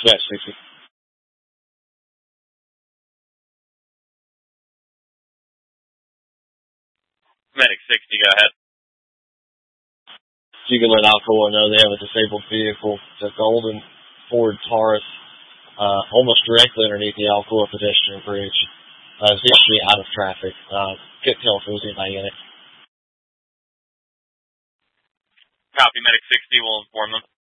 Yeah, 60. Medic 60, go ahead. You can let Alcoa know they have a disabled vehicle. It's a golden Ford Taurus, almost directly underneath the Alcoa pedestrian bridge. It's actually out of traffic. Couldn't tell if there was anybody in it. Copy, Medic 60, we'll inform them.